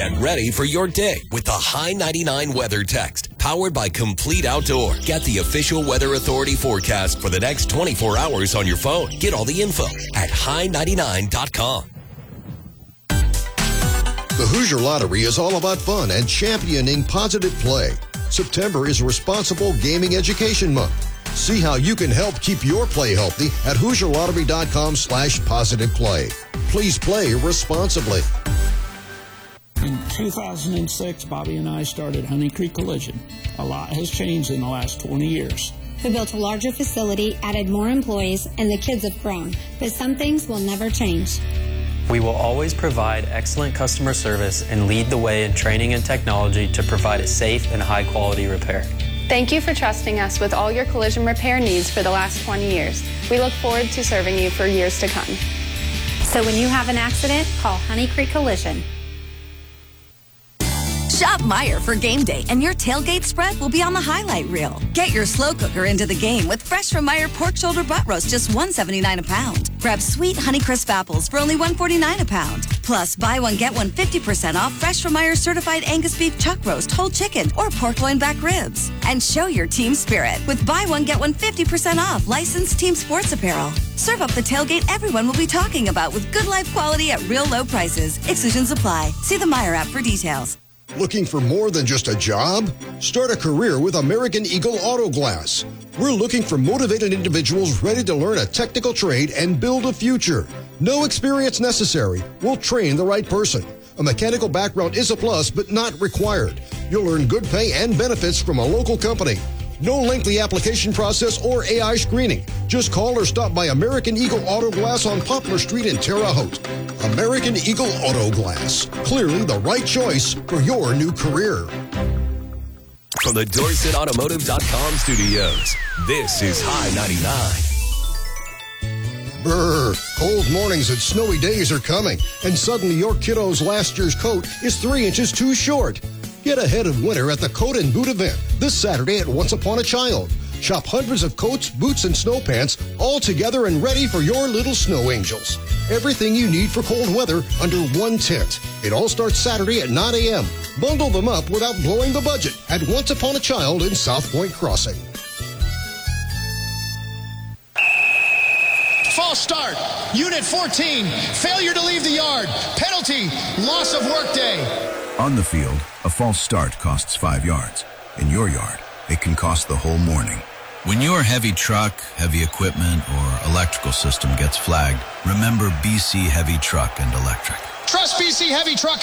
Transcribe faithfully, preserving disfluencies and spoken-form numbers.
Get ready for your day with the High ninety-nine Weather Text, powered by Complete Outdoor. Get the official Weather Authority forecast for the next twenty-four hours on your phone. Get all the info at high ninety-nine dot com. The Hoosier Lottery is all about fun and championing positive play. September is Responsible Gaming Education Month. See how you can help keep your play healthy at Hoosier Lottery dot com slash positive play. Please play responsibly. In two thousand six, Bobby and I started Honey Creek Collision. A lot has changed in the last twenty years. We built a larger facility, added more employees, and the kids have grown. But some things will never change. We will always provide excellent customer service and lead the way in training and technology to provide a safe and high-quality repair. Thank you for trusting us with all your collision repair needs for the last twenty years. We look forward to serving you for years to come. So when you have an accident, call Honey Creek Collision. Shop Meijer for game day, and your tailgate spread will be on the highlight reel. Get your slow cooker into the game with fresh from Meijer pork shoulder butt roast, just one seventy-nine a pound. Grab sweet Honeycrisp apples for only one forty-nine a pound. Plus, buy one, get one fifty percent off fresh from Meijer certified Angus beef chuck roast, whole chicken, or pork loin back ribs. And show your team spirit with buy one, get one fifty percent off licensed team sports apparel. Serve up the tailgate everyone will be talking about with good life quality at real low prices. Exclusions apply. See the Meijer app for details. Looking for more than just a job? Start a career with American Eagle Auto Glass. We're looking for motivated individuals ready to learn a technical trade and build a future. No experience necessary. We'll train the right person. A mechanical background is a plus, but not required. You'll earn good pay and benefits from a local company. No lengthy application process or A I screening. Just call or stop by American Eagle Auto Glass on Poplar Street in Terre Haute. American Eagle Auto Glass. Clearly the right choice for your new career. From the Dorset Automotive dot com studios, this is High ninety-nine. Brr, cold mornings and snowy days are coming, and suddenly your kiddo's last year's coat is three inches too short. Get ahead of winter at the Coat and Boot event this Saturday at Once Upon a Child. Shop hundreds of coats, boots, and snow pants all together and ready for your little snow angels. Everything you need for cold weather under one tent. It all starts Saturday at nine a.m. Bundle them up without blowing the budget at Once Upon a Child in South Point Crossing. False start. Unit fourteen. Failure to leave the yard. Penalty. Loss of workday. On the field, a false start costs five yards. In your yard, it can cost the whole morning. When your heavy truck, heavy equipment, or electrical system gets flagged, remember B C Heavy Truck and Electric. Trust B C Heavy Truck